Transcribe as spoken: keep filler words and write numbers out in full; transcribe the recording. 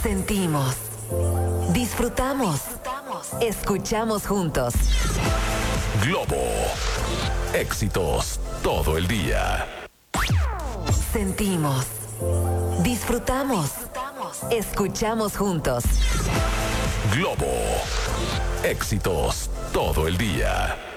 Sentimos, disfrutamos, escuchamos juntos. Globo. Éxitos todo el día. Sentimos, disfrutamos, escuchamos juntos. Globo. Éxitos todo el día.